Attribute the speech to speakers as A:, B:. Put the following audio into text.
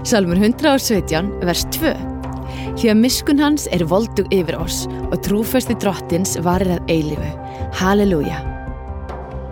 A: Salmur 117, vers 2. Því að miskunn hans voldug yfir oss og trúfesti Drottins varir að eilífu. Halleluja.